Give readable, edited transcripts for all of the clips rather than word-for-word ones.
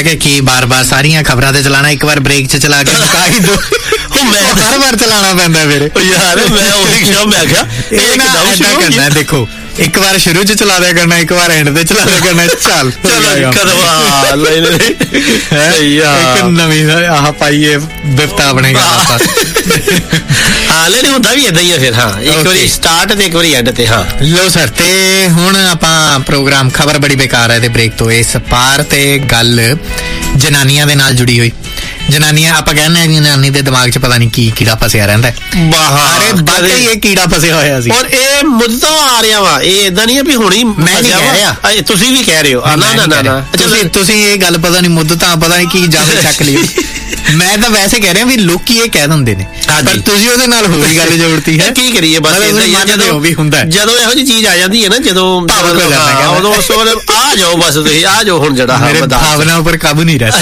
ਕਿ ਕੀ ਬਾਰ-ਬਾਰ ਸਾਰੀਆਂ ਖਬਰਾਂ ਤੇ ਚਲਾਣਾ, ਇੱਕ ਵਾਰ ਬ੍ਰੇਕ 'ਚ ਚਲਾ ਕੇ ਮੁਕਾ ਹੀ ਦੋ। ਮੈਂ ਹਰ ਵਾਰ ਚਲਾਣਾ ਪੈਂਦਾ ਮੇਰੇ ਯਾਰ। ਮੈਂ ਉਹੀ ਕਿਹਾ, ਮੈਂ ਕਿਹਾ ਇਹ ਨਾ ਏਦਾਂ ਕਰਨਾ। ਦੇਖੋ, ਇੱਕ ਵਾਰ ਸ਼ੁਰੂ 'ਚ ਚਲਾ ਦਿਆ ਕਰਨਾ, ਇੱਕ ਵਾਰ ਐਂਡ ਤੇ ਚਲਾ ਦਿਆ ਕਰਨਾ। ਚੱਲ ਕਦਵਾ ਇੱਕ ਨਵੀਂ ਆਹ ਪਾਈਏ ਬਿਫਤਾ ਬਣੇਗਾ ਆਪਾਂ। ਹਾਂ ਲੈ ਹੁੰਦਾ ਵੀ ਏਦਾਂ ਹੀ ਆ ਫਿਰ। ਹਾਂ, ਇੱਕ ਵਾਰੀ ਸਟਾਰਟ ਤੇ ਇੱਕ ਵਾਰੀ ਐਂਡ ਤੇ। ਹਾਂ ਲੋ ਸਰ, ਤੇ ਹੁਣ ਆਪਾਂ ਪ੍ਰੋਗਰਾਮ ਖਬਰ ਬੜੀ ਬੇਕਾਰ ਹੈ ਤੇ ਬ੍ਰੇਕ ਤੋਂ ਇਸ ਪਾਰ ਤੇ ਗੱਲ ਜਨਾਨੀਆਂ ਦੇ ਨਾਲ ਜੁੜੀ ਹੋਈ। ਜਨਾਨੀਆਂ ਆਪਾਂ ਕਹਿੰਦੇ ਹਾਂ ਜਨਾਨੀ ਦੇ ਦਿਮਾਗ 'ਚ ਪਤਾ ਨਹੀਂ ਕੀ ਕੀੜਾ ਫਸਿਆ ਰਹਿੰਦਾ। ਅਰੇ ਬਾਕੀ ਇਹ ਕੀੜਾ ਫਸਿਆ ਹੋਇਆ ਸੀ ਔਰ ਇਹ ਮੁੱਦਤਾਂ ਆ ਰਿਹਾ ਵਾ। ਇਹ ਏਦਾਂ ਨਹੀਂ ਆ ਵੀ ਹੁਣੀ ਮੈਂ ਨਹੀਂ ਕਹਿ ਰਿਹਾ, ਤੁਸੀਂ ਵੀ ਕਹਿ ਰਹੇ ਹੋ। ਨਾ ਤੁਸੀਂ ਇਹ ਗੱਲ ਪਤਾ ਨਹੀਂ ਮੁੱਦਤਾਂ ਪਤਾ ਨਹੀਂ ਕੀ ਜਾਵੇ ਚੱਕ ਲਿਓ। ਮੈਂ ਤਾਂ ਵੈਸੇ ਕਹਿ ਰਿਹਾ ਵੀ ਲੋਕੀ ਇਹ ਕਹਿ ਦਿੰਦੇ ਨੇ, ਪਰ ਤੁਸੀਂ ਉਹਦੇ ਨਾਲ ਹੋਰ ਗੱਲ ਜੋੜਤੀ ਹੈ। ਕੀ ਕਰੀਏ ਬਸ ਜਦੋਂ ਵੀ ਹੁੰਦਾ, ਜਦੋਂ ਇਹੋ ਜਿਹੀ ਚੀਜ਼ ਆ ਜਾਂਦੀ ਹੈ ਨਾ, ਜਦੋਂ ਉਦੋਂ ਆ ਜਾਓ ਬਸ, ਤੁਸੀਂ ਆ ਜਾਓ ਹੁਣ। ਜਿਹੜਾ ਭਾਵਨਾ ਉੱਪਰ ਕਾਬੂ ਨਹੀਂ ਰਹਿ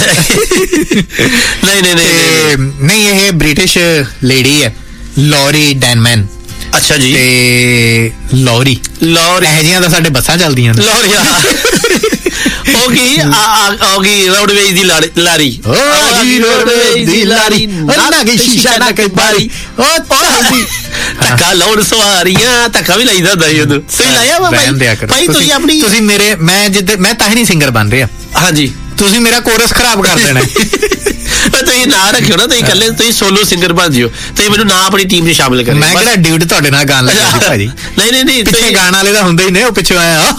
ਨਹੀਂ ਇਹ ਬ੍ਰਿਟਿਸ਼ ਲੇਡੀ ਹੈ ਲੌਰੀ ਡੈਨਮੈਨ। ਅੱਛਾ ਜੀ। ਤੇ ਲੌਰੀ ਇਹੋ ਜਿਹੀਆਂ ਤਾਂ ਸਾਡੇ ਬੱਸਾਂ ਚੱਲਦੀਆਂ ਨੇ। ਲੌਰੀ ਹੋ ਗਈ ਰੋਡਵੇਜ਼ ਦੀ ਲਾਰੀ। ਰੋਡਵੇਜ਼ ਦੀ ਲਾਰੀ ਨਾ ਗਈ ਸ਼ੀਸ਼ਾ ਨਾ ਕਈ ਬਾਰੀ। ਧੱਕਾ ਲਾਉਣ ਸਵਾਰੀਆਂ। ਧੱਕਾ ਵੀ ਲਾਈਦਾ ਹੁੰਦਾ ਸੀ ਉਦੋਂ। ਤੁਸੀਂ ਲਾਇਆ ਵਾ ਭਾਈ? ਤੁਸੀਂ ਆਪਣੀ ਮੈਂ ਤਾਂ ਹੀ ਨਹੀਂ ਸਿੰਗਰ ਬਣ ਰਿਹਾ। ਹਾਂਜੀ, ਤੁਸੀਂ ਮੇਰਾ ਕੋਰਸ ਖਰਾਬ ਕਰ ਦੇਣਾ। ਤੁਸੀਂ ਨਾ ਰੱਖਿਓ ਨਾ, ਤੁਸੀਂ ਇਕੱਲੇ ਤੁਸੀਂ ਸੋਲੋ ਸਿੰਗਰ ਬਣ ਜਿਓ। ਤੁਸੀਂ ਮੈਨੂੰ ਨਾ ਆਪਣੀ ਟੀਮ 'ਚ ਸ਼ਾਮਿਲ ਕਰਿਓ। ਮੈਂ ਕਿਹੜਾ ਡਿਊਟ ਤੁਹਾਡੇ ਨਾਲ ਗਾਣ ਲੱਗਾ ਸੀ ਭਾਜੀ। ਨਹੀਂ ਪਿੱਛੇ ਗਾਣ ਵਾਲੇ ਤਾਂ ਹੁੰਦੇ ਹੀ ਨੇ, ਉਹ ਪਿੱਛੋਂ ਆਇਆ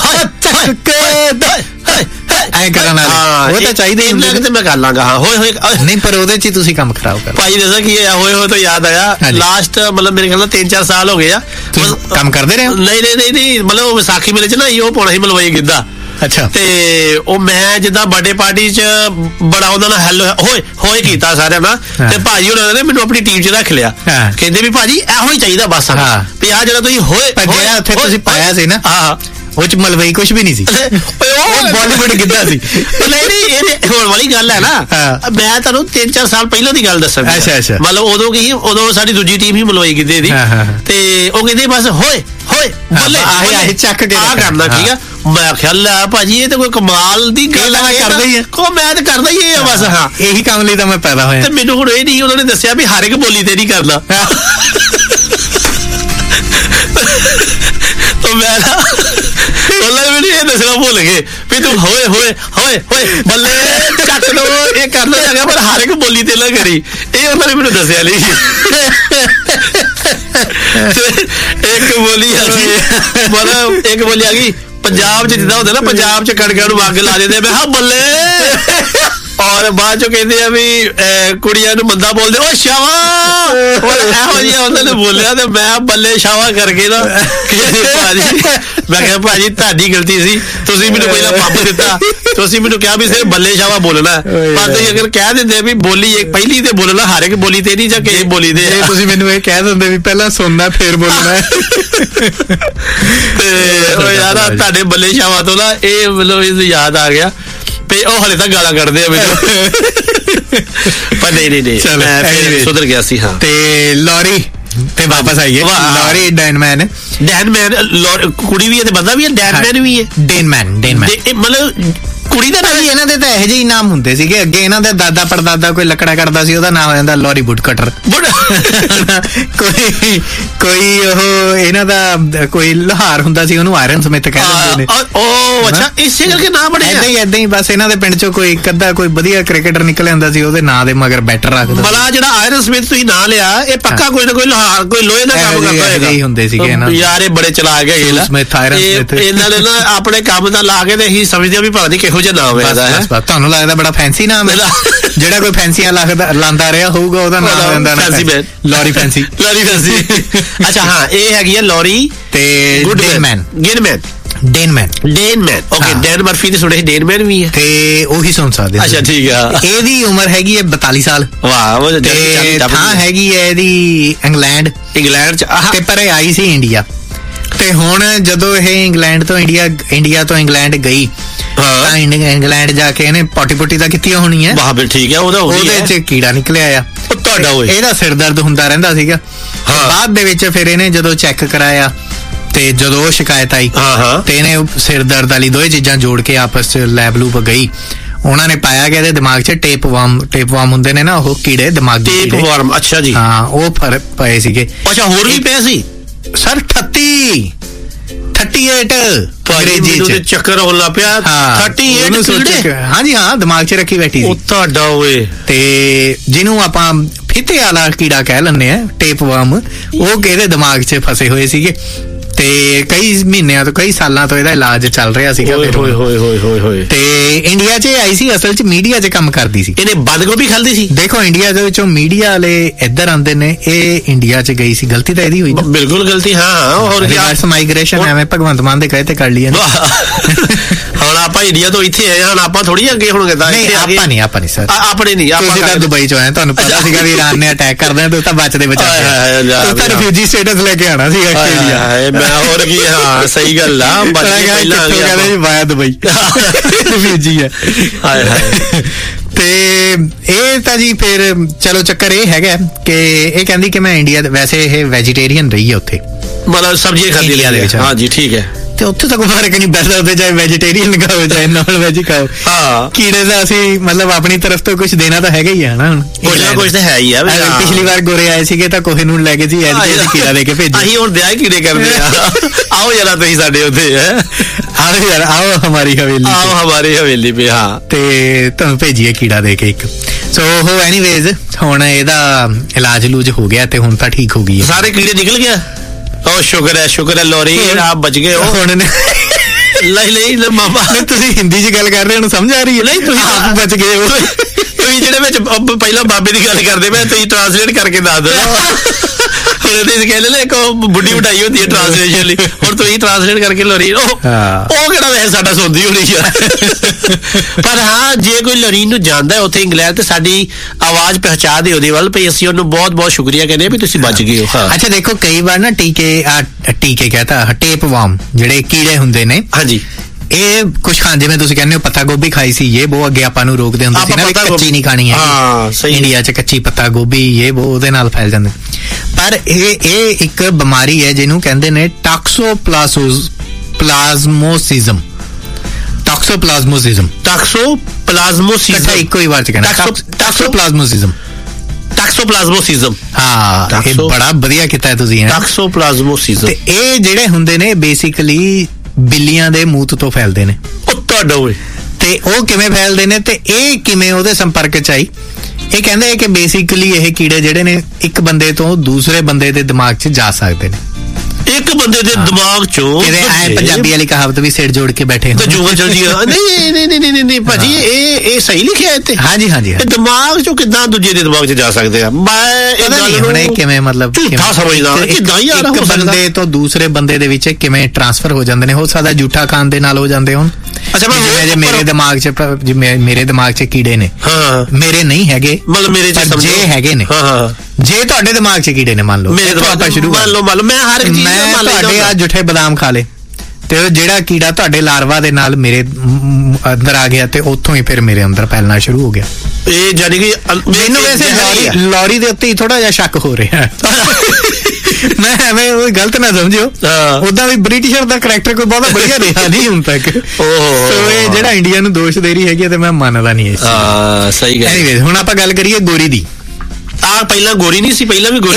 ਐ ਕਰਨ ਵਾਲੇ ਉਹ ਤਾਂ ਚਾਹੀਦੇ ਹੀ ਤੇ ਮੈਂ ਕਰ ਲਾਂਗਾ। ਹਾਂ ਹੋਏ ਨਹੀਂ, ਪਰ ਉਹਦੇ 'ਚ ਹੀ ਤੁਸੀਂ ਕੰਮ ਖਰਾਬ ਕਰ ਭਾਈ। ਦੱਸਾਂ ਕੀ ਹੋਏ ਤਾਂ ਯਾਦ ਆਇਆ, ਲਾਸਟ ਮਤਲਬ ਮੇਰੇ ਖਿਆਲ ਨਾਲ 3-4 ਸਾਲ ਹੋ ਗਏ ਆ ਕੰਮ ਕਰਦੇ ਰਹੇ। ਨਹੀਂ ਮਤਲਬ ਵਿਸਾਖੀ ਮੇਲੇ 'ਚ ਨਾ ਉਹ ਪਾਉਣਾ ਸੀ ਮਲਵਈ ਗਿੱਧਾ। ਅੱਛਾ। ਤੇ ਉਹ ਮੈਂ ਜਿੱਦਾਂ ਬਰਥਡੇ ਪਾਰਟੀ 'ਚ ਬੜਾ ਉਹਨਾਂ ਨਾਲ ਹੈਲੋ ਹੋਏ ਕੀਤਾ ਸਾਰਿਆਂ ਨਾਲ। ਤੇ ਭਾਜੀ ਉਹਨਾਂ ਨੇ ਮੈਨੂੰ ਆਪਣੀ ਟੀਮ 'ਚ ਰੱਖ ਲਿਆ। ਕਹਿੰਦੇ ਵੀ ਭਾਜੀ ਇਹੋ ਹੀ ਚਾਹੀਦਾ ਬਸ। ਵੀ ਆਹ ਜਿਹੜਾ ਤੁਸੀਂ ਜਿਹੜਾ ਉੱਥੇ ਤੁਸੀਂ ਪਾਇਆ ਸੀ ਨਾ, ਉਹ 'ਚ ਮਲਵਈ ਕੁਛ ਵੀ ਨਹੀਂ ਸੀ। ਉਹ ਬਾਲੀਵੁੱਡ ਗਿੱਧਾ ਸੀ। ਨਹੀਂ ਇਹ ਹੋਣ ਵਾਲੀ ਗੱਲ ਹੈ ਨਾ। ਮੈਂ ਤੁਹਾਨੂੰ 3-4 ਸਾਲ ਪਹਿਲਾਂ ਦੀ ਗੱਲ ਦੱਸਾਂ। ਅੱਛਾ। ਮਤਲਬ ਉਦੋਂ ਕੀ, ਉਦੋਂ ਸਾਡੀ ਦੂਜੀ ਟੀਮ ਹੀ ਮਲਵਈ ਗਿੱਧੇ ਦੀ। ਤੇ ਉਹ ਕਹਿੰਦੇ ਬਸ ਹੋਏ ਬੱਲੇ ਆਹੀ ਚੱਕ ਕੇ ਆ ਕਰਨਾ। ਠੀਕ ਆ। ਮੈਂ ਖਿਆਲ ਲਿਆ ਭਾਜੀ ਇਹ ਤਾਂ ਕੋਈ ਕਮਾਲ ਦੀ ਗੱਲ ਕਰਦਾ ਹੀ ਹੈ। ਮੈਂ ਤਾਂ ਕਰਦਾ ਹੀ ਇਹ ਬਸ। ਹਾਂ, ਇਹੀ ਕੰਮ ਲਈ ਤਾਂ ਮੈਂ ਪੈਦਾ ਹੋਇਆ। ਤੇ ਮੈਨੂੰ ਹੁਣ ਇਹ ਨਹੀਂ ਉਹਨਾਂ ਨੇ ਦੱਸਿਆ ਵੀ ਹਰ ਇੱਕ ਬੋਲੀ ਤੇ ਨਹੀਂ ਕਰਨਾ। ਤਾਂ ਮੈਂ ਨਾ ਮੈਨੂੰ ਇਹ ਦੱਸਣਾ ਭੁੱਲ ਗਏ ਵੀ ਤੂੰ ਹੋਏ ਬੱਲੇ ਚੱਕ ਲੋ ਇਹ ਕਰਨਾ ਹੈਗਾ, ਪਰ ਹਰ ਇੱਕ ਬੋਲੀ ਤੇ ਨਾ ਕਰੀ। ਇਹ ਉਹਨਾਂ ਨੇ ਮੈਨੂੰ ਦੱਸਿਆ ਨਹੀਂ। ਇੱਕ ਬੋਲੀ ਆ ਗਈ, ਮਤਲਬ ਇੱਕ ਬੋਲੀ ਆ ਗਈ ਪੰਜਾਬ 'ਚ ਜਿੱਦਾਂ ਹੁੰਦਾ ਨਾ, ਪੰਜਾਬ 'ਚ ਕਣਕਾਂ ਨੂੰ ਅੱਗ ਲਾ ਦਿੰਦੇ। ਮੈਂ ਕਿਹਾ ਬੱਲੇ। ਔਰ ਬਾਅਦ ਚੋਂ ਕਹਿੰਦੇ ਆ ਵੀ ਕੁੜੀਆਂ ਨੂੰ ਮੰਦਾ ਬੋਲਦੇ, ਉਹ ਸ਼ਾਵਾ। ਇਹੋ ਜਿਹਾ ਉਹਨਾਂ ਨੇ ਬੋਲਿਆ ਤੇ ਮੈਂ ਬੱਲੇ ਸ਼ਾਵਾ ਕਰਕੇ ਨਾ ਭਾਜੀ। ਮੈਂ ਕਿਹਾ ਭਾਜੀ ਤੁਹਾਡੀ ਗਲਤੀ ਸੀ, ਤੁਸੀਂ ਮੈਨੂੰ ਪਹਿਲਾਂ ਪੰਪ ਦਿੱਤਾ। ਤੁਸੀਂ ਮੈਨੂੰ ਕਿਹਾ ਵੀ ਸਿਰਫ ਬੱਲੇ ਸ਼ਾਵਾ ਬੋਲਣਾ, ਪਰ ਤੁਸੀਂ ਅਗਰ ਕਹਿ ਦਿੰਦੇ ਵੀ ਬੋਲੀ ਇੱਕ ਪਹਿਲੀ ਤੇ ਬੋਲਣਾ, ਹਰ ਇੱਕ ਬੋਲੀ ਤੇ ਨਹੀਂ ਜਾਂ ਕਿਸੇ ਬੋਲੀ ਤੇ। ਤੁਸੀਂ ਮੈਨੂੰ ਇਹ ਕਹਿ ਦਿੰਦੇ ਵੀ ਪਹਿਲਾਂ ਸੁਣਨਾ ਫੇਰ ਬੋਲਣਾ। ਤੇ ਉਹ ਯਾਰ ਤੁਹਾਡੇ ਬੱਲੇ ਸ਼ਾਵਾ ਤੋਂ ਨਾ ਇਹ ਮਤਲਬ ਯਾਦ ਆ ਗਿਆ। ਉਹ ਹਲੇ ਤੱਕ ਗਾਲਾਂ ਕੱਢਦੇ ਆ ਮੈਨੂੰ। ਪਰ ਨਹੀਂ ਮੈਂ ਫਿਰ ਸੁਧਰ ਗਿਆ ਸੀ। ਹਾਂ, ਤੇ ਲੌਰੀ ਤੇ ਵਾਪਸ ਆਈਏ। ਲੌਰੀ ਡੈਨਮੈਨ ਕੁੜੀ ਵੀ ਹੈ ਤੇ ਬੰਦਾ ਵੀ ਹੈ। ਡੈਨਮੈਨ ਵੀ ਹੈ। ਡੇਨਮੈਨ ਮਤਲਬ ਕੁੜੀ ਦਾ ਨਾਮ। ਇਹਨਾਂ ਦੇ ਤਾਂ ਇਹੋ ਜਿਹੇ ਨਾਮ ਹੁੰਦੇ ਸੀਗੇ ਅੱਗੇ। ਇਹਨਾਂ ਦੇ ਦਾਦਾ ਪੜਦਾਦਾ ਕੋਈ ਲੱਕੜਾ ਕੱਟਦਾ ਸੀ, ਉਹਦਾ ਨਾਮ ਹੋ ਜਾਂਦਾ ਲੌਰੀ ਵੁੱਡ ਕਟਰ। ਕੋਈ ਉਹ ਇਹਨਾਂ ਦਾ ਕੋਈ ਲੋਹਾਰ ਹੁੰਦਾ ਸੀ, ਉਹਨੂੰ ਆਇਰਨ ਸਮਿਥ ਕਹਿ ਦਿੰਦੇ ਨੇ। ਉਹ ਅੱਛਾ, ਇਸੇ ਕਰਕੇ ਨਾਮ ਬਣਿਆ। ਏਦਾਂ ਹੀ ਬਸ ਇਹਨਾਂ ਦੇ ਪਿੰਡ ਚੋਂ ਕੋਈ ਇੱਕ ਅੱਧਾ ਕੋਈ ਵਧੀਆ ਕ੍ਰਿਕਟਰ ਨਿਕਲ ਆਉਂਦਾ ਸੀ, ਉਹਦੇ ਨਾਂ ਦੇ ਮਗਰ ਬੈਟਰ ਰੱਖਦਾ। ਮਲਾ ਜਿਹੜਾ ਆਇਰਨ ਸਮਿਥ ਤੁਸੀਂ ਨਾਂ ਲਿਆ, ਇਹ ਪੱਕਾ ਕੋਈ ਨਾ ਕੋਈ ਲੋਹਾਰ ਕੋਈ ਲੋਹੇ ਦਾ ਕੰਮ ਕਰਦਾ ਹੋਏਗਾ। ਹੀ ਹੁੰਦੇ ਸੀਗੇ ਇਹਨਾਂ ਯਾਰ, ਇਹ ਬੜੇ ਚਲਾ ਗਏ ਇਹਨਾਂ ਨੇ ਨਾ ਆਪਣੇ ਕੰਮ ਦਾ ਲਾ ਕੇ ਤੇ ਅਸੀਂ ਸਮਝਦੇ ਵੀ ਪਤਾ ਨਹੀਂ ਕਿਹੋ ਜਿਹਾ ਨਾਮ ਹੈ। ਤੁਹਾਨੂੰ ਲੱਗਦਾ ਬੜਾ ਫੈਂਸੀ ਨਾਮ ਹੈ। ਜਿਹੜਾ ਕੋਈ ਫੈਂਸੀਆਂ ਲਾਂਦਾ ਰਿਹਾ ਹੋਊਗਾ ਉਹਦਾ ਨਾਮ ਹੋ ਜਾਂਦਾ ਲੌਰੀ ਫੈਂਸੀ। ਅੱਛਾ ਹਾਂ, ਇਹ ਹੈਗੀ ਆ ਲੌਰੀ ਤੇ ਡੇਨਮੈਨ। ਓਕੇ, ਡੈਨ ਮਰਫੀ ਦੇ ਸੁਣੇ ਡੇਨਮੈਨ ਵੀ ਹੈ ਤੇ ਉਹੀ ਸੁਣ ਸਕਦੇ। ਅੱਛਾ ਠੀਕ ਆ। ਇਹਦੀ ਉਮਰ ਹੈਗੀ ਹੈ 42 ਸਾਲ। ਵਾਹ। ਥਾਂ ਹੈਗੀ ਹੈ ਇਹਦੀ ਇੰਗਲੈਂਡ 'ਚ, ਤੇ ਪਰ ਇਹ ਆਈ ਸੀ ਇੰਡੀਆ। ਤੇ ਹੁਣ ਜਦੋਂ ਇਹ ਇੰਗਲੈਂਡ ਤੋਂ ਇੰਡੀਆ ਤੋਂ ਇੰਗਲੈਂਡ ਗਈ ਤਾਂ ਇੰਗਲੈਂਡ ਜਾ ਕੇ ਇਹਨੇ ਪੋਟੀ ਤਾਂ ਕੀਤੀ ਹੋਣੀ ਹੈ। ਵਾਹ ਠੀਕ ਹੈ। ਉਹਦੇ 'ਚ ਕੀੜਾ ਨਿਕਲਿਆ ਆ। ਤੁਹਾਡਾ ਇਹਦਾ ਸਿਰ ਦਰਦ ਹੁੰਦਾ ਰਹਿੰਦਾ ਸੀਗਾ। ਬਾਅਦ ਦੇ ਵਿੱਚ ਫਿਰ ਇਹਨੇ ਜਦੋਂ ਚੈੱਕ ਕਰਾਇਆ ਤੇ ਜਦੋਂ ਉਹ ਸ਼ਿਕਾਇਤ ਆਈ ਤੇ ਇਹਨੇ ਸਿਰ ਦਰਦ ਵਾਲੀ ਦੋਵੇਂ ਚੀਜ਼ਾਂ ਜੋੜ ਕੇ ਆਪਸ 'ਚ ਲੈਬ ਲੂਪ ਗਈ। ਉਹਨਾਂ ਨੇ ਪਾਇਆ ਕਿ ਇਹਦੇ ਦਿਮਾਗ 'ਚ ਟੇਪ ਵਾਰਮ ਹੁੰਦੇ ਨੇ ਨਾ, ਉਹ ਕੀੜੇ ਦਿਮਾਗੀ ਟੇਪ ਵਾਰਮ, ਅੱਛਾ ਜੀ, ਹਾਂ, ਉਹ ਫਰਕ ਪਏ ਸੀਗੇ। ਅੱਛਾ, ਹੋਰ ਵੀ ਪਏ ਸੀ ਸਰ? 38 ਅੰਗਰੇਜ਼ੀ ਚ ਚੱਕਰ ਹੋਣ ਲੱਗ ਪਿਆ। 38 ਹਾਂਜੀ, ਹਾਂ, ਦਿਮਾਗ 'ਚ ਰੱਖੀ ਬੈਠੀ ਸੀ ਤੁਹਾਡਾ ਓਏ। ਤੇ ਜਿਹਨੂੰ ਆਪਾਂ ਫਿੱਤੇ ਵਾਲਾ ਕੀੜਾ ਕਹਿ ਲੈਂਦੇ ਆ, ਟੇਪ ਵਾਰਮ, ਉਹ ਕਿਹਦੇ ਦਿਮਾਗ 'ਚ ਫਸੇ ਹੋਏ ਸੀਗੇ ਤੇ ਕਈ ਮਹੀਨਿਆਂ ਤੋਂ, ਕਈ ਸਾਲਾਂ ਤੋਂ ਇਹਦਾ ਇਲਾਜ ਚੱਲ ਰਿਹਾ ਸੀਗਾ। ਤੇ ਇੰਡੀਆ 'ਚ ਆਈ ਸੀ, ਅਸਲ 'ਚ ਮੀਡੀਆ 'ਚ ਕੰਮ ਕਰਦੀ ਸੀ। ਇਹਨੇ ਬੰਦ ਗੋਭੀ ਖਾਂਦੀ ਸੀ। ਦੇਖੋ, ਇੰਡੀਆ ਦੇ ਵਿੱਚੋਂ ਮੀਡੀਆ ਵਾਲੇ ਇੱਧਰ ਆਉਂਦੇ ਨੇ, ਇਹ ਇੰਡੀਆ 'ਚ ਗਈ ਸੀ। ਗਲਤੀ ਤਾਂ ਇਹਦੀ ਹੋਈ, ਬਿਲਕੁਲ ਗਲਤੀ। ਹਾਂ, ਹੋਰ ਰਿਵਰਸ ਮਾਈਗ੍ਰੇਸ਼ਨ ਐਵੇਂ ਭਗਵੰਤ ਮਾਨ ਦੇ ਕਹੇ ਤੇ ਕਰ ਲਈ। ਹੁਣ ਆਪਾਂ ਇੰਡੀਆ ਤੋਂ ਇੱਥੇ ਆਏ, ਹੁਣ ਆਪਾਂ ਥੋੜੀ ਅੱਗੇ ਹੋਣਗੇ। ਆਪਾਂ ਨਹੀਂ ਸਰ, ਆਪਣੇ ਨਹੀਂ। ਤੁਸੀਂ ਤਾਂ ਦੁਬਈ 'ਚੋਂ ਆਏ, ਤੁਹਾਨੂੰ ਪਤਾ ਸੀਗਾ ਵੀ ਇਰਾਨ ਨੇ ਅਟੈਕ ਕਰ ਦੇਣਾ, ਤੁਸੀਂ ਤਾਂ ਬਚਦੇ ਬਚਾਏ, ਤੁਸੀਂ ਰਿਫਿਊਜੀ ਸਟੇਟਸ ਲੈ ਕੇ ਆਣਾ ਸੀਗਾ ਆਸਟ੍ਰੇਲੀਆ। ਹੋਰ ਕੀ, ਹਾਂ ਸਹੀ ਗੱਲ ਆ। ਪਹਿਲਾਂ ਵਾਇਆ ਦੁਬਈ ਰਿਫਿਊਜੀ ਹੈ। ਤੇ ਇਹ ਤਾਂ ਜੀ ਫਿਰ ਚਲੋ ਚੱਕਰ ਇਹ ਹੈਗਾ ਕਿ ਇਹ ਕਹਿੰਦੀ ਕਿ ਮੈਂ ਇੰਡੀਆ, ਵੈਸੇ ਇਹ ਵੈਜੀਟੇਰੀਅਨ ਰਹੀ ਹੈ ਉੱਥੇ, ਮਤਲਬ ਸਬਜ਼ੀਆਂ ਖਾਂਦੀ ਇੰਡੀਆ ਦੇ ਵਿੱਚ। ਹਾਂ ਜੀ, ਠੀਕ ਹੈ। ਤੇ ਉੱਥੇ ਤਾਂ ਕੋਈ ਫਰਕ ਨਹੀਂ ਪੈਂਦਾ, ਉੱਥੇ ਚਾਹੇ ਵੈਜੀਟੇਰੀਅਨ ਖਾਓ ਚਾਹੇ ਨਾਨ ਵੈਜ ਖਾਓ। ਹਾਂ, ਕੀੜੇ ਦਾ ਅਸੀਂ ਮਤਲਬ ਆਪਣੀ ਤਰਫ ਤੋਂ ਕੁਝ ਦੇਣਾ ਤਾਂ ਹੈਗਾ ਹੀ ਹੈ ਨਾ। ਹੁਣ ਕੁਝ ਨਾ ਕੁਝ ਤਾਂ ਹੈ ਹੀ ਆ। ਪਿਛਲੀ ਵਾਰ ਗੋਰੇ ਆਏ ਸੀਗੇ ਤਾਂ ਕੋਹੇ ਨੂੰ ਲੈ ਕੇ ਜੀ ਅਸੀਂ ਕੀੜਾ ਦੇ ਕੇ ਭੇਜੀ। ਅਸੀਂ ਹੁਣ ਵਿਆਹ ਕੀੜੇ ਕਰਦੇ ਆ। ਆਓ ਯਾਰ ਤੁਸੀਂ ਸਾਡੇ ਉੱਥੇ ਆਓ ਯਾਰ, ਆਓ ਹਮਾਰੀ ਹਵੇਲੀ, ਆਓ ਹਮਾਰੀ ਹਵੇਲੀ ਪੇ। ਹਾਂ, ਤੇ ਤੁਹਾਨੂੰ ਭੇਜੀਏ ਕੀੜਾ ਦੇ ਕੇ ਇੱਕ। ਸੋ ਉਹ ਐਨੀਵੇਜ਼ ਹੁਣ ਇਹਦਾ ਇਲਾਜ ਲੂਜ ਹੋ ਗਿਆ ਤੇ ਹੁਣ ਤਾਂ ਠੀਕ ਹੋ ਗਈ ਹੈ, ਸਾਰੇ ਕੀੜੇ ਨਿਕਲ ਗਿਆ। ਉਹ ਸ਼ੁਕਰ ਹੈ ਲੋਰੀ, ਆਪ ਬਚ ਗਏ ਹੋ ਹੁਣ। ਨਹੀਂ ਮਾਮਾ, ਤੁਸੀਂ ਹਿੰਦੀ 'ਚ ਗੱਲ ਕਰ ਰਹੇ ਹੋ, ਸਮਝ ਆ ਰਹੀ ਹੈ? ਨਹੀਂ, ਤੁਸੀਂ ਆਪ ਬਚ ਗਏ ਹੋ। ਤੁਸੀਂ ਜਿਹੜੇ ਵਿੱਚ ਪਹਿਲਾਂ ਬਾਬੇ ਦੀ ਗੱਲ ਕਰਦੇ ਪਏ, ਤੁਸੀਂ ਟ੍ਰਾਂਸਲੇਟ ਕਰਕੇ ਦੱਸ ਦਿਓ। ਹੁਣ ਤੁਸੀਂ ਕਹਿੰਦੇ ਨਾ ਇੱਕ ਬੁੱਢੀ ਉਡਾਈ ਹੁੰਦੀ ਹੈ ਟ੍ਰਾਂਸਲੇਸ਼ਨ ਲਈ, ਹੁਣ ਤੁਸੀਂ ਟ੍ਰਾਂਸਲੇਟ ਕਰਕੇ ਲੋਰੀ। ਉਹ ਕਿਹੜਾ ਵੈਸੇ ਸਾਡਾ ਸੁਣਦੀ ਹੋਣੀ ਆ। ਪਰ ਹਾਂ, ਜੇ ਕੋਈ ਲੋਰੀ ਨੂੰ ਜਾਣਦਾ ਉੱਥੇ ਇੰਗਲੈਂਡ, ਤੇ ਸਾਡੀ ਆਵਾਜ਼ ਪਹੁੰਚਾ ਦਿਓ ਉਹਦੇ ਵੱਲ, ਭਈ ਅਸੀਂ ਉਹਨੂੰ ਬਹੁਤ ਬਹੁਤ ਸ਼ੁਕਰੀਆ ਕਹਿੰਦੇ ਵੀ ਤੁਸੀਂ ਬਚ ਗਏ ਹੋ। ਅੱਛਾ, ਦੇਖੋ ਕਈ ਵਾਰ ਨਾ ਟੀਕੇ ਕਹਤਾ, ਟੇਪ ਵਾਰਮ ਜਿਹੜੇ ਕੀੜੇ ਹੁੰਦੇ ਨੇ, ਹਾਂਜੀ, ਇਹ ਕੁਛ ਖਾਂ, ਜਿਵੇਂ ਤੁਸੀਂ ਕਹਿੰਦੇ ਹੋ ਪੱਤਾ ਗੋਭੀ ਖਾਈ ਸੀ, ਇਹ ਬਹੁਤ ਅੱਗੇ ਆਪਾਂ ਨੂੰ ਰੋਕਦੇ ਹੁੰਦੇ ਸੀ ਨਾ, ਕੱਚੀ ਨਹੀਂ ਖਾਣੀ ਹੈ। ਹਾਂ, ਸਹੀ। ਇੰਡੀਆ 'ਚ ਕੱਚੀ ਪੱਤਾ ਗੋਭੀ ਇਹ ਉਹਦੇ ਨਾਲ ਫੈਲ ਜਾਂਦੇ। ਪਰ ਇਹ ਇੱਕ ਬਿਮਾਰੀ ਹੈ ਜਿਹਨੂੰ ਕਹਿੰਦੇ ਨੇ ਟਾਕਸੋਪਲਾਜ਼ਮੋਸਿਜ਼ਮ। ਇੱਕੋ ਹੀ ਵਾਰ 'ਚ ਕਹਿੰਦਾ ਟਾਕਸੋਪਲਾਜ਼ਮੋਸਿਜ਼ਮ। ਹਾਂ, ਇਹ ਬੜਾ ਵਧੀਆ ਕੀਤਾ ਹੈ ਤੁਸੀਂ। ਟਾਕਸੋਪਲਾਜ਼ਮੋਸਿਜ਼ਮ। ਤੇ ਇਹ ਜਿਹੜੇ ਹੁੰਦੇ ਨੇ ਬੇਸਿਕਲੀ ਬਿੱਲੀਆਂ ਦੇ ਮੂਤ ਤੋਂ ਫੈਲਦੇ ਨੇ। ਤੁਹਾਡਾ ਹੋਏ। ਤੇ ਉਹ ਕਿਵੇਂ ਫੈਲਦੇ ਨੇ ਤੇ ਇਹ ਕਿਵੇਂ ਉਹਦੇ ਸੰਪਰਕ 'ਚ ਆਈ? ਇਹ ਕਹਿੰਦੇ ਕਿ ਬੇਸਿਕਲੀ ਇਹ ਕੀੜੇ ਜਿਹੜੇ ਨੇ ਇੱਕ ਬੰਦੇ ਤੋਂ ਦੂਸਰੇ ਬੰਦੇ ਦੇ ਦਿਮਾਗ 'ਚ ਜਾ ਸਕਦੇ ਨੇ। ਇੱਕ ਬੰਦੇ ਦੇ ਦਿਮਾਗ 'ਚੋਂ ਪੰਜਾਬੀ ਵਾਲੀ ਕਹਾਵਤ ਵੀ ਸਿਰ ਜੋੜ ਕੇ ਬੈਠੇ ਜੂਗਾ ਚਲ ਜੀ। ਨਹੀਂ ਭਾਜੀ, ਇਹ ਸਹੀ ਲਿਖਿਆ ਇੱਥੇ। ਹਾਂਜੀ, ਦਿਮਾਗ 'ਚੋਂ ਕਿੱਦਾਂ ਦੂਜੇ ਦੇ ਦਿਮਾਗ 'ਚ ਜਾ ਸਕਦੇ ਆ? ਮੈਂ ਕਿਵੇਂ ਮਤਲਬ ਝੂਠਾ ਸਮਝਦਾ ਕਿੱਦਾਂ ਯਾਰ? ਇੱਕ ਬੰਦੇ ਤੋਂ ਦੂਸਰੇ ਬੰਦੇ ਦੇ ਵਿੱਚ ਕਿਵੇਂ ਟ੍ਰਾਂਸਫਰ ਹੋ ਜਾਂਦੇ ਨੇ? ਹੋ ਸਕਦਾ ਝੂਠਾ ਖਾਣ ਦੇ ਨਾਲ ਹੋ ਜਾਂਦੇ ਹੋਣ। ਅੱਛਾ, ਜੇ ਮੇਰੇ ਦਿਮਾਗ 'ਚ ਕੀੜੇ ਨੇ, ਮੇਰੇ ਨਹੀਂ ਹੈਗੇ, ਮਤਲਬ ਮੇਰੇ ਜੇ ਹੈਗੇ ਨੇ, ਜੇ ਤੁਹਾਡੇ ਦਿਮਾਗ 'ਚ ਕੀੜੇ ਨੇ, ਮੰਨ ਲਓ ਮੇਰੇ ਦਿਮਾਗ ਸ਼ੁਰੂ ਮੰਨ ਲਓ ਮੈਂ ਹਰ ਇੱਕ ਚੀਜ਼ ਤੁਹਾਡੇ ਆ ਜੁੱਠੇ ਬਦਾਮ ਖਾ ਲੇ ਤੇ ਜਿਹੜਾ ਕੀੜਾ ਤੁਹਾਡੇ ਲਾਰਵਾ ਦੇ ਨਾਲ ਮੇਰੇ ਅੰਦਰ ਆ ਗਿਆ ਤੇ ਉੱਥੋਂ ਹੀ ਫਿਰ ਮੇਰੇ ਅੰਦਰ ਫੈਲਣਾ ਸ਼ੁਰੂ ਹੋ ਗਿਆ। ਇਹ ਜਾਨੀ ਕਿ ਮੈਨੂੰ ਵੈਸੇ ਲੋਰੀ ਦੇ ਉੱਤੇ ਹੀ ਥੋੜਾ ਜਿਹਾ ਸ਼ੱਕ ਹੋ ਰਿਹਾ। ਮੈਂ ਐਵੇਂ ਗਲਤ ਨਾ ਸਮਝਿਓ, ਉਦਾਂ ਵੀ ਬ੍ਰਿਟਿਸ਼ਰ ਦਾ ਕਰੈਕਟਰ ਕੋਈ ਬਹੁਤ ਵਧੀਆ ਰਿਹਾ ਨਹੀਂ ਹੁਣ ਤੱਕ। ਸੋ ਇਹ ਜਿਹੜਾ ਇੰਡੀਆ ਨੂੰ ਦੋਸ਼ ਦੇ ਰਹੀ ਹੈਗੀ ਤੇ ਮੈਂ ਮੰਨਦਾ ਨਹੀਂ ਇਸ ਚੀਜ਼। ਸਹੀ ਗੱਲ। ਐਨੀਵੇਜ਼, ਹੁਣ ਆਪਾਂ ਗੱਲ ਕਰੀਏ ਗੋਰੀ ਦੀ। ਪਹਿਲਾਂ ਗੋਰੀ ਨਹੀਂ ਸੀ, ਪਹਿਲਾਂ ਵੀ ਗੋਰੀ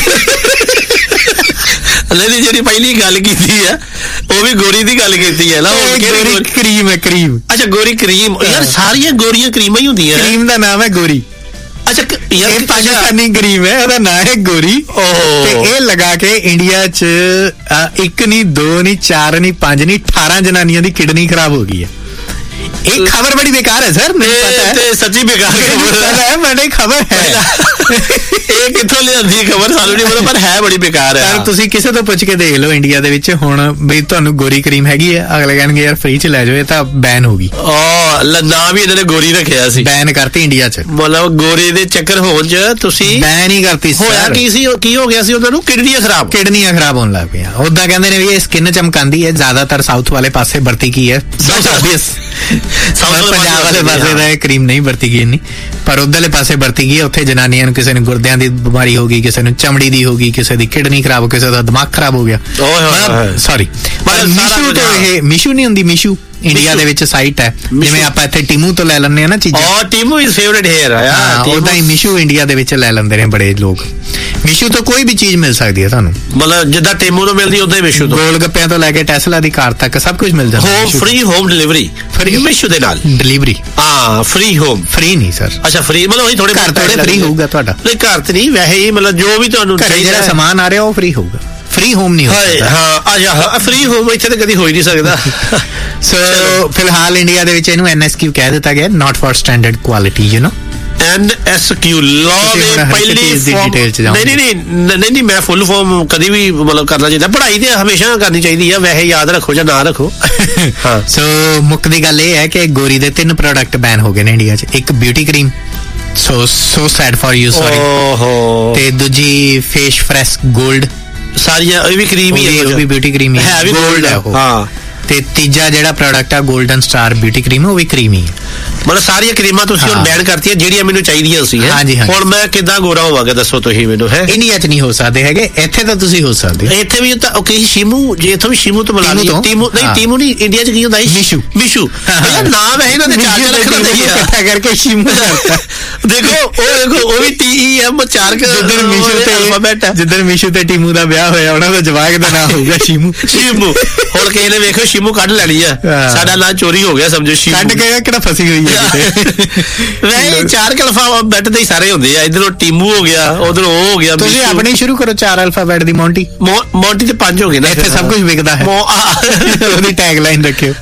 ਨਹੀਂ, ਜਿਹੜੀ ਪਹਿਲੀ ਗੱਲ ਕੀਤੀ ਹੈ ਉਹ ਵੀ ਗੋਰੀ ਦੀ ਗੱਲ ਕੀਤੀ ਹੈ ਨਾ। ਕਰੀਮ ਹੈ, ਕਰੀਮ। ਅੱਛਾ, ਗੋਰੀ ਕਰੀਮ। ਯਾਰ ਸਾਰੀਆਂ ਗੋਰੀਆਂ ਕਰੀਮਾਂ ਹੀ ਹੁੰਦੀਆਂ। ਕਰੀਮ ਦਾ ਨਾਮ ਹੈ ਗੋਰੀ। ਅੱਛਾ ਯਾਰ, ਪਾਕਿਸਤਾਨੀ ਕਰੀਮ ਹੈ, ਉਹਦਾ ਨਾਮ ਹੈ ਗੋਰੀ। ਤੇ ਇਹ ਲਗਾ ਕੇ ਇੰਡੀਆ 'ਚ 1 ਨਹੀਂ 2 ਨਹੀਂ 4 ਨਹੀਂ 5 ਨਹੀਂ 18 ਜਨਾਨੀਆਂ ਦੀ ਕਿਡਨੀ ਖਰਾਬ ਹੋ ਗਈ ਹੈ। ਇਹ ਖਬਰ ਬੜੀ ਬੇਕਾਰ ਹੈ ਸਰ, ਮੈਨੂੰ ਪਤਾ ਹੈ। ਤੇ ਸੱਚੀ ਬੇਕਾਰ ਹੈ, ਬੜੀ ਖਬਰ ਹੈ। ਇਹ ਕਿੱਥੋਂ ਲਿਆਂਦੀ ਖਬਰ ਸਾਨੂੰ ਨਹੀਂ ਪਤਾ, ਪਰ ਹੈ ਬੜੀ ਬੇਕਾਰ ਹੈ। ਤੁਸੀਂ ਕਿਸੇ ਤੋਂ ਪੁੱਛ ਕੇ ਦੇਖ ਲਓ ਇੰਡੀਆ ਦੇ ਵਿੱਚ ਹੁਣ ਵੀ ਤੁਹਾਨੂੰ ਗੋਰੀ ਕਰੀਮ ਹੈਗੀ ਹੈ, ਅਗਲੇ ਕਹਿਣਗੇ ਯਾਰ ਫ੍ਰੀ 'ਚ ਲੈ ਜਾਓ, ਇਹ ਤਾਂ ਬੈਨ ਹੋ ਗਈ। ਨਾਮ ਵੀ ਇਹਨਾਂ ਨੇ ਗੋਰੀ ਰੱਖਿਆ ਸੀ, ਬੈਨ ਕਰਤੀ ਇੰਡੀਆ 'ਚ। ਮਤਲਬ ਗੋਰੇ ਦੇ ਚੱਕਰ ਹੋਣ 'ਚ ਤੁਸੀਂ ਬੈਨ ਹੀ ਕਰਤੀ। ਹੋਇਆ ਕੀ ਸੀ, ਕੀ ਹੋ ਗਿਆ ਸੀ ਉਹਨਾਂ ਨੂੰ? ਕਿਡਨੀਆਂ ਖਰਾਬ ਹੋਣ ਲੱਗ ਪਈਆਂ। ਉਦਾਂ ਕਹਿੰਦੇ ਨੇ ਵੀ ਇਹ ਸਕਿਨ ਚਮਕਾਉਂਦੀ ਹੈ, ਜ਼ਿਆਦਾਤਰ ਸਾਊਥ ਵਾਲੇ ਪਾਸੇ ਵਰਤੀ ਕੀ ਹੈ ਪੰਜਾਬ ਵਾਲੇ ਪਾਸੇ ਦਾ ਇਹ ਕਰੀਮ ਨਹੀਂ ਵਰਤੀ ਗਈ ਇੰਨੀ, ਪਰ ਉਧਰਲੇ ਪਾਸੇ ਵਰਤੀ ਗਈ। ਉੱਥੇ ਜਨਾਨੀਆਂ ਨੂੰ ਕਿਸੇ ਨੂੰ ਗੁਰਦਿਆਂ ਦੀ ਬਿਮਾਰੀ ਹੋ ਗਈ, ਕਿਸੇ ਨੂੰ ਚਮੜੀ ਦੀ ਹੋ ਗਈ, ਕਿਸੇ ਦੀ ਕਿਡਨੀ ਖਰਾਬ, ਕਿਸੇ ਦਾ ਦਿਮਾਗ ਖਰਾਬ ਹੋ ਗਿਆ। ਸੌਰੀ, ਮੀਸ਼ੂ ਤੋਂ ਇਹ ਮੀਸ਼ੂ ਨਹੀਂ ਹੁੰਦੀ, ਮੀਸ਼ੂ ਇੰਡੀਆ ਦੇ ਵਿੱਚ ਸਾਈਟ ਹੈ। ਜਿਵੇਂ ਆਪਾਂ ਇੱਥੇ ਟੀਮੂ ਤੋਂ ਲੈ ਲੈਂਦੇ ਆ ਨਾ ਚੀਜ਼ਾਂ, ਟੀਮੂ ਇਜ਼ ਫੇਵਰਿਟ ਹੇਅਰ ਆ, ਉਦਾਂ ਹੀ ਮੀਸ਼ੂ ਇੰਡੀਆ ਦੇ ਵਿੱਚ ਲੈ ਲੈਂਦੇ ਨੇ ਬੜੇ ਲੋਕ। ਮੀਸ਼ੂ ਤੋਂ ਕੋਈ ਵੀ ਚੀਜ਼ ਮਿਲ ਸਕਦੀ ਹੈ ਤੁਹਾਨੂੰ, ਮਤਲਬ ਜਿੱਦਾਂ ਟੀਮੂ ਤੋਂ ਮਿਲਦੀ ਉਦਾਂ ਹੀ ਮੀਸ਼ੂ ਤੋਂ। ਗੋਲ ਗੱਪਿਆਂ ਤੋਂ ਲੈ ਕੇ ਟੈਸਲਾ ਦੀ ਕਾਰ ਤੱਕ ਸਭ ਕੁਝ ਮਿਲ ਜਾਂਦਾ। ਫ੍ਰੀ ਹੋਮ ਡਿਲੀਵਰੀ ਮੀਸ਼ੂ ਦੇ ਨਾਲ। ਡਿਲੀਵਰੀ ਫ੍ਰੀ ਹੋਮ, ਫ੍ਰੀ ਨਹੀਂ ਸਰ। ਅੱਛਾ ਫ੍ਰੀ ਮਤਲਬ ਉਹੀ ਥੋੜੇ ਘਰ ਥੋੜੇ ਫ੍ਰੀ ਹੋਊਗਾ ਤੁਹਾਡਾ। ਨਹੀਂ ਘਰ ਤੇ ਨਹੀਂ, ਵੈਸੇ ਹੀ ਮਤਲਬ ਜੋ ਵੀ ਤੁਹਾਨੂੰ ਜਿਹੜਾ ਸਮਾਨ ਆ ਰਿਹਾ ਉਹ ਫ੍ਰੀ ਹੋਊਗਾ, ਫ੍ਰੀ ਹੋਮ ਨਹੀਂ ਹੋਊਗਾ। ਹਾਂ ਫ੍ਰੀ ਹੋਮ ਇੱਥੇ ਤਾਂ ਕਦੀ ਹੋ ਹੀ ਨਹੀਂ ਸਕਦਾ। ਸੋ ਫਿਲਹਾਲ ਇੰਡੀਆ ਦੇ ਵਿੱਚ ਇਹਨੂੰ NSQ ਕਹਿ ਦਿੱਤਾ ਗਿਆ, not for standard quality, you know. NSQ law ਦੇ ਪਹਿਲੀ ਫਾਰਮ ਨਹੀਂ ਮੈਂ ਫੁੱਲ ਫਾਰਮ ਕਦੀ ਵੀ ਮਤਲਬ ਕਰਨਾ ਚਾਹੀਦਾ। ਪੜ੍ਹਾਈ ਤੇ ਹਮੇਸ਼ਾ ਕਰਨੀ ਚਾਹੀਦੀ ਆ, ਵੈਸੇ ਯਾਦ ਰੱਖੋ ਜਾਂ ਨਾ ਰੱਖੋ। ਸੋ ਮੁੱਖ ਦੀ ਗੱਲ ਇਹ ਹੈ ਕਿ ਗੋਰੀ ਦੇ 3 ਪ੍ਰੋਡਕਟ ਬੈਨ ਹੋ ਗਏ ਨੇ ਇੰਡੀਆ 'ਚ। ਇੱਕ beauty cream, so sad for you, sorry. ਤੇ ਦੂਜੀ ਫੇਸ ਫਰੈਸ਼ ਗੋਲਡ, ਸਾਰੀਆਂ ਇਹ ਵੀ ਕਰੀਮ ਹੀ ਹੈ, ਉਹ ਵੀ ਬਿਊਟੀ ਕਰੀਮ ਹੀ ਹੈ, ਗੋਲਡ ਹੈ ਉਹ। ਹਾਂ, ਤੇ ਤੀਜਾ ਜਿਹੜਾ ਪ੍ਰੋਡਕਟ ਆ 골ਡਨ ਸਟਾਰ ਬਿਊਟੀ ਕਰੀਮ, ਉਹ ਵੀ ਕਰੀਮ ਹੀ ਹੈ। ਮਤਲਬ ਸਾਰੀਆਂ ਕਰੀਮਾਂ ਤੁਸੀਂ ਹੁਣ ਬੈਨ ਕਰਤੀਆਂ ਜਿਹੜੀਆਂ ਮੈਨੂੰ ਚਾਹੀਦੀਆਂ ਸੀ। ਹਾਂਜੀ। ਹੁਣ ਮੈਂ ਕਿੱਦਾਂ ਗੋਰਾ ਹੋਵਾਂਗਾ ਦੱਸੋ ਤੁਸੀਂ ਮੈਨੂੰ। ਹੈ ਇੰਡੀਆ 'ਚ ਨਹੀਂ ਹੋ ਸਕਦੇ ਹੈਗੇ, ਇੱਥੇ ਤਾਂ ਤੁਸੀਂ ਹੋ ਸਕਦੇ। ਇੱਥੇ ਵੀ ਤਾਂ ਓਕੇ ਸ਼ਿਮੂ, ਜੇ ਇੱਥੋਂ ਵੀ ਸ਼ਿਮੂ ਤੋਂ ਬੁਲਾ ਲਈ ਟੀਮੂ ਨਹੀਂ ਇੰਡੀਆ 'ਚ ਕੀ ਹੁੰਦਾ ਮੀਸ਼ੂ ਨਾਮ ਹੈ ਇਹਨਾਂ ਦੇ ਚਾਰ ਇਕੱਠਾ ਕਰਕੇ ਸ਼ਿਮੂ ਕਰਤਾ। ਦੇਖੋ ਉਹ ਵੀ TEM 4 ਜਿੱਦਣ ਮੀਸ਼ੂ ਤੇ ਟੀਮੂ ਦਾ ਵਿਆਹ ਹੋਇਆ ਉਹਨਾਂ ਦਾ ਜਵਾਕ ਦਾ ਨਾਮ ਹੋਊਗਾ ਸ਼ਿਮੂ। ਹੁਣ ਕਿਸੇ ਨੇ ਵੇਖੋ ਸ਼ਿਮੂ ਕੱਢ ਲੈਣੀ ਆ, ਸਾਡਾ ਨਾਂ ਚੋਰੀ ਹੋ ਗਿਆ ਸਮਝੋ। ਸ਼ਿਮੂ ਕੱਢ ਕੇ ਕਿਹੜਾ ਫਸੀ ਹੋਈ ਹੈ ਵੈਸੇ 4 ਅਲਫਾਬੈਟ ਬੈਟ ਦੇ ਹੀ ਸਾਰੇ ਹੁੰਦੇ ਆ, ਇਧਰੋਂ ਟੀਮੂ ਹੋ ਗਿਆ, ਉਧਰੋਂ ਉਹ ਹੋ ਗਿਆ। ਤੁਸੀਂ ਆਪਣੀ ਸ਼ੁਰੂ ਕਰੋ 4 ਅਲਫਾਬੈਟ ਦੀ। ਮੌਂਟੀ ਤੇ 5 ਹੋ ਗਏ ਨਾ, ਇੱਥੇ ਸਭ ਕੁਝ ਵਿਕਦਾ ਹੈ। ਉਹਦੀ ਟੈਗ ਲਾਈਨ ਰੱਖਿਓ।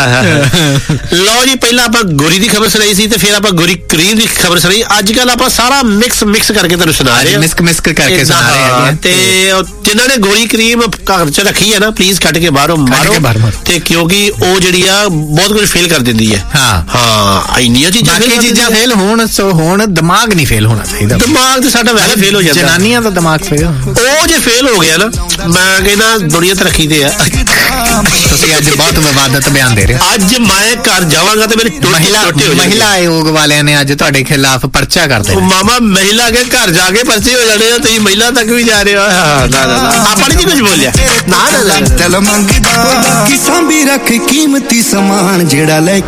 ਲਓ ਜੀ, ਪਹਿਲਾਂ ਆਪਾਂ ਗੋਰੀ ਦੀ ਖਬਰ ਸੁਣਾਈ ਸੀ ਤੇ ਫਿਰ ਆਪਾਂ ਗੋਰੀ ਕਰੀਮ ਦੀ ਖਬਰ ਸੁਣਾਈ। ਅੱਜ ਕੱਲ ਆਪਾਂ ਸਾਰਾ ਮਿਕਸ ਕਰਕੇ ਤੁਹਾਨੂੰ ਸੁਣਾ ਰਹੇ ਹਾਂ, ਮਿਕਸ ਕਰਕੇ ਸੁਣਾ ਰਹੇ ਹਾਂ। ਤੇ ਜਿਨ੍ਹਾਂ ਨੇ ਗੋਰੀ ਕਰੀਮ ਘਰ 'ਚ ਰੱਖੀ ਹੈ ਨਾ, ਪਲੀਜ਼ ਕੱਢ ਕੇ ਬਾਹਰੋਂ ਮਾਰੋ, ਤੇ ਕਿਉਂਕਿ ਉਹ ਜਿਹੜੀ ਆ ਬਹੁਤ ਕੁਝ ਫੇਲ ਕਰ ਦਿੰਦੀ ਹੈ। ਹਾਂ ਇੰਨੀਆਂ ਚੀਜ਼ਾਂ ਫੇਲ ਹੋਣ, ਸੋ ਹੁਣ ਦਿਮਾਗ ਨਹੀਂ ਫੇਲ ਹੋਣਾ ਚਾਹੀਦਾ। ਦਿਮਾਗ ਤੇ ਸਾਡਾ ਵੈਸੇ ਫੇਲ ਹੋ ਜਾਂਦਾ, ਜਨਾਨੀਆਂ ਦਾ ਦਿਮਾਗ ਫੇਲ। ਉਹ ਜੇ ਫੇਲ ਹੋ ਗਿਆ ਨਾ, ਮੈਂ ਕਹਿੰਦਾ ਦੁਨੀਆ ਤਰੱਕੀ ਤੇ ਆ। ਤੁਸੀਂ ਅੱਜ ਬਹੁਤ ਵਿਵਾਦਤ ਬਿਆਨ ਦੇ ਰਹੇ ਹੋ। ਅੱਜ ਮੈਂ ਘਰ ਜਾਵਾਂਗਾ ਤੇ ਮੇਰੀ ਮਹਿਲਾ ਆਯੋਗ ਵਾਲਿਆਂ ਨੇ ਅੱਜ ਤੁਹਾਡੇ ਖਿਲਾਫ ਪਰਚਾ ਕਰ ਦੇਣਾ। ਮਾਮਾ ਮਹਿਲਾ ਕੇ ਘਰ ਜਾ ਕੇ ਪਰਚੇ ਹੋ ਜਾਣੇ ਆ, ਤੁਸੀਂ ਮਹਿਲਾ ਤੱਕ ਵੀ ਜਾ ਰਹੇ ਹੋ। ਆਪਾਂ ਨਹੀਂ ਕੁਝ ਬੋਲਿਆ ਨਾ। ਦਿਲ ਮੰਗਦਾ ਕਿ ਸਾਂਭੀ ਰੱਖ ਕੀਮਤੀ ਸਮਾਨ ਜਿਹੜਾ ਲੈ